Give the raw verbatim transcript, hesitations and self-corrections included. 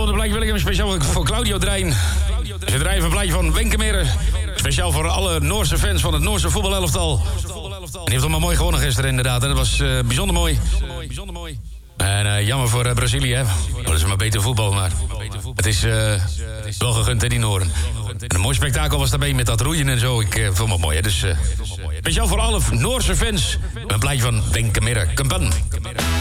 volgende plaatje wil ik hem speciaal voor Claudio draaien. Ze draaien een plaatje van Wenkemeren. Speciaal voor alle Noorse fans van het Noorse voetbalelftal. En die heeft allemaal mooi gewonnen gisteren inderdaad. En dat was uh, bijzonder mooi. Bijzonder mooi. En uh, jammer voor uh, Brazilië, hè. Dat is maar beter voetbal, maar het is uh, wel gegund, hè, die Noren. En een mooi spektakel was daarbij met dat roeien en zo. Ik uh, vond het mooi, hè. Dus uh, speciaal voor alle Noorse fans. Een plaatje van Wenkemeren. Kampan.